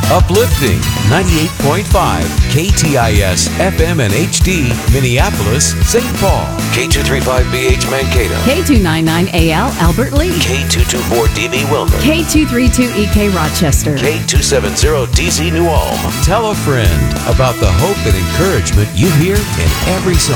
Uplifting 98.5 KTIS FM and HD Minneapolis, St. Paul. K235BH Mankato. K299AL Albert Lee. K224DV Wilmer. K232EK Rochester. K270DC New Ulm. Tell a friend about the hope and encouragement you hear in every song.